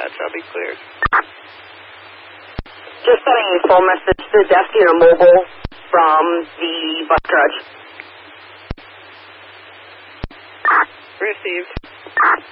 dispatch. I'll be cleared. Just sending a phone message to the desk unit mobile from the bus garage. Received.